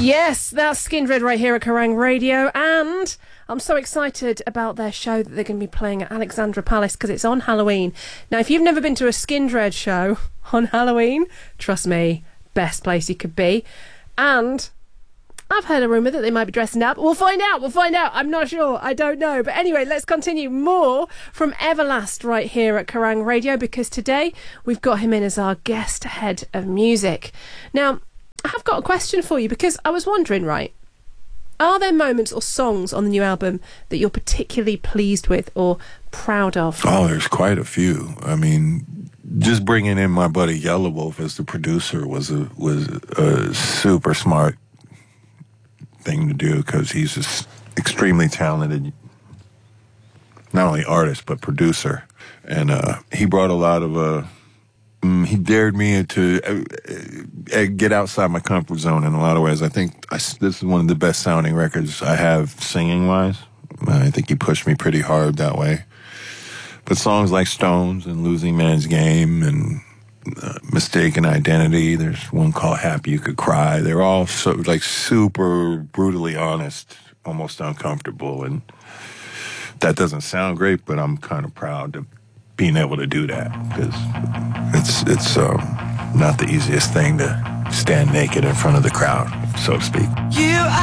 Yes, that's Skindred right here at Kerrang Radio, and I'm so excited about their show that they're going to be playing at Alexandra Palace because it's on Halloween. Now, if you've never been to a Skindred show on Halloween, trust me, best place you could be. And I've heard a rumour that they might be dressing up. We'll find out. I'm not sure. I don't know. But anyway, let's continue. More from Everlast right here at Kerrang Radio, because today we've got him in as our guest head of music. Now, I have got a question for you, because I was wondering, right, are there moments or songs on the new album that you're particularly pleased with or proud of? Oh, there's quite a few. I mean, just bringing in my buddy Yelawolf as the producer was a super smart thing to do, because he's just extremely talented, not only artist but producer, and he brought a lot of he dared me to get outside my comfort zone in a lot of ways. I think this is one of the best sounding records I have singing wise. I think he pushed me pretty hard that way. But songs like Stones and Losing Man's Game and Mistaken Identity, there's one called Happy You Could Cry. They're all super brutally honest, almost uncomfortable. And that doesn't sound great, but I'm kind of proud of being able to do that, because it's not the easiest thing to stand naked in front of the crowd, so to speak.